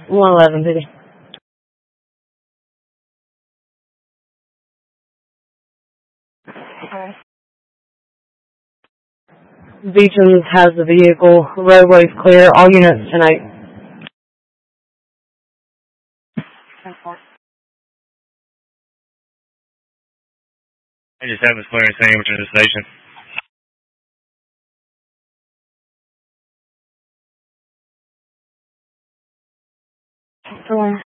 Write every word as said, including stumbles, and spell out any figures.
one eleven, baby. Okay. Beechams has the vehicle. Roadway's clear. All units tonight. I just have a clearance sandwich in the station. Four.